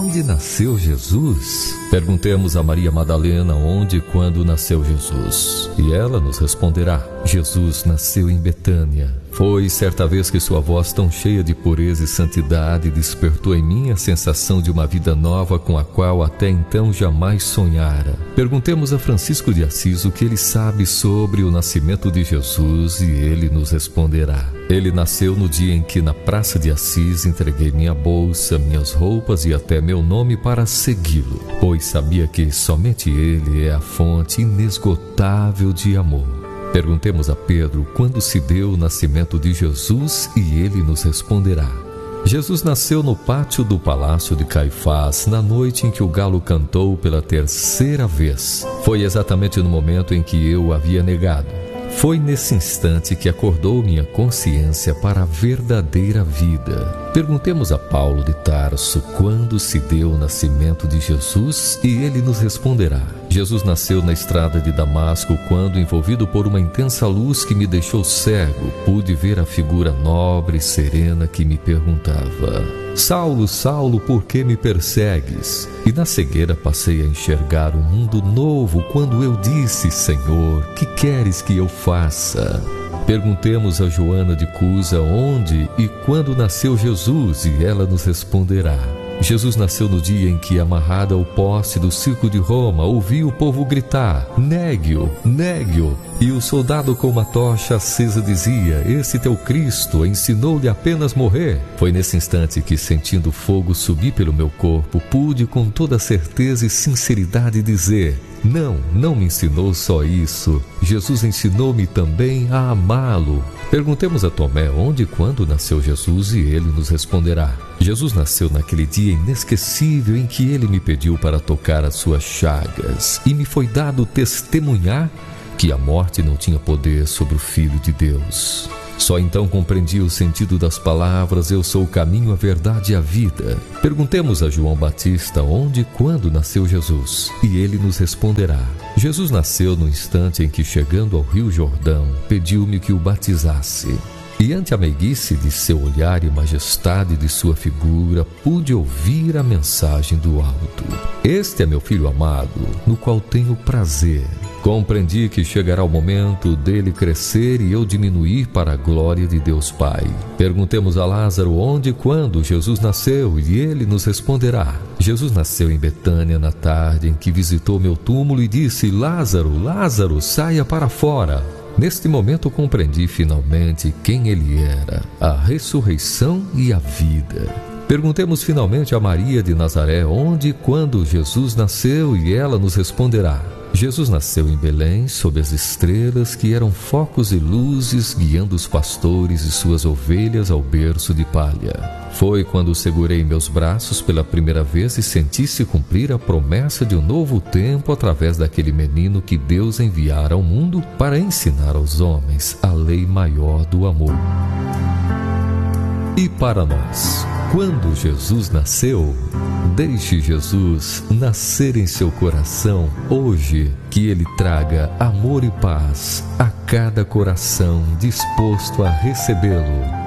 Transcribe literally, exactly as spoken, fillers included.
onde nasceu Jesus? Perguntemos a Maria Madalena onde e quando nasceu Jesus. E ela nos responderá: Jesus nasceu em Betânia. Foi certa vez que sua voz tão cheia de pureza e santidade despertou em mim a sensação de uma vida nova com a qual até então jamais sonhara. Perguntemos a Francisco de Assis o que ele sabe sobre o nascimento de Jesus e ele nos responderá. Ele nasceu no dia em que na Praça de Assis entreguei minha bolsa, minhas roupas e até meu nome para segui-lo, pois sabia que somente ele é a fonte inesgotável de amor. Perguntemos a Pedro quando se deu o nascimento de Jesus e ele nos responderá. Jesus nasceu no pátio do Palácio de Caifás, na noite em que o galo cantou pela terceira vez. Foi exatamente no momento em que eu o havia negado. Foi nesse instante que acordou minha consciência para a verdadeira vida. Perguntemos a Paulo de Tarso quando se deu o nascimento de Jesus e ele nos responderá. Jesus nasceu na estrada de Damasco quando, envolvido por uma intensa luz que me deixou cego, pude ver a figura nobre e serena que me perguntava: Saulo, Saulo, por que me persegues? E na cegueira passei a enxergar um mundo novo quando eu disse: Senhor, que queres que eu faça? Perguntemos a Joana de Cusa onde e quando nasceu Jesus e ela nos responderá. Jesus nasceu no dia em que, amarrada ao poste do circo de Roma, ouvi o povo gritar: negue-o, negue-o. E o soldado com uma tocha acesa dizia: esse teu Cristo ensinou-lhe apenas morrer. Foi nesse instante que, sentindo fogo subir pelo meu corpo, pude com toda certeza e sinceridade dizer: não, não me ensinou só isso. Jesus ensinou-me também a amá-lo. Perguntemos a Tomé onde e quando nasceu Jesus e ele nos responderá. Jesus nasceu naquele dia inesquecível em que ele me pediu para tocar as suas chagas e me foi dado testemunhar que a morte não tinha poder sobre o Filho de Deus. Só então compreendi o sentido das palavras: eu sou o caminho, a verdade e a vida. Perguntemos a João Batista onde e quando nasceu Jesus, e ele nos responderá. Jesus nasceu no instante em que, chegando ao Rio Jordão, pediu-me que o batizasse. E ante a meiguice de seu olhar e majestade de sua figura, pude ouvir a mensagem do alto: este é meu filho amado, no qual tenho prazer. Compreendi que chegará o momento dele crescer e eu diminuir para a glória de Deus Pai. Perguntemos a Lázaro onde e quando Jesus nasceu e ele nos responderá. Jesus nasceu em Betânia na tarde em que visitou meu túmulo e disse: Lázaro, Lázaro, saia para fora. Neste momento compreendi finalmente quem ele era, a ressurreição e a vida. Perguntemos finalmente a Maria de Nazaré onde e quando Jesus nasceu e ela nos responderá. Jesus nasceu em Belém, sob as estrelas que eram focos e luzes, guiando os pastores e suas ovelhas ao berço de palha. Foi quando segurei meus braços pela primeira vez e senti-se cumprir a promessa de um novo tempo através daquele menino que Deus enviara ao mundo para ensinar aos homens a lei maior do amor. E para nós, quando Jesus nasceu, deixe Jesus nascer em seu coração hoje, que ele traga amor e paz a cada coração disposto a recebê-lo.